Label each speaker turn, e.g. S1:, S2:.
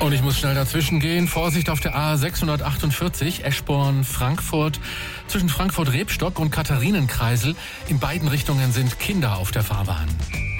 S1: Und ich muss schnell dazwischen gehen. Vorsicht auf der A648, Eschborn-Frankfurt. Zwischen Frankfurt-Rebstock und Katharinenkreisel. In beiden Richtungen sind Kinder auf der Fahrbahn.